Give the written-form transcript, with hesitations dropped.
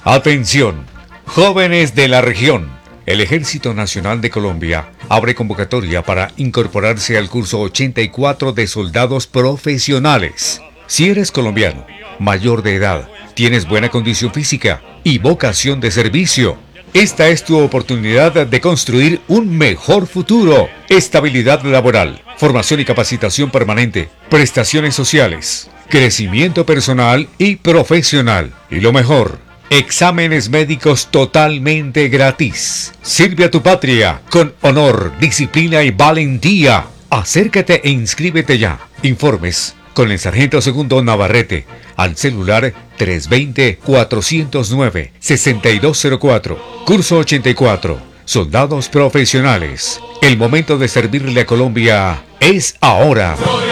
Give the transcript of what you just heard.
Atención, jóvenes de la región. El Ejército Nacional de Colombia abre convocatoria para incorporarse al curso 84 de soldados profesionales. Si eres colombiano, mayor de edad, tienes buena condición física y vocación de servicio, esta es tu oportunidad de construir un mejor futuro. Estabilidad laboral, formación y capacitación permanente, prestaciones sociales, crecimiento personal y profesional. Y lo mejor, exámenes médicos totalmente gratis. Sirve a tu patria con honor, disciplina y valentía. Acércate e inscríbete ya. Informes con el sargento segundo Navarrete al celular 320-409-6204. Curso 84. Soldados profesionales. El momento de servirle a Colombia es ahora.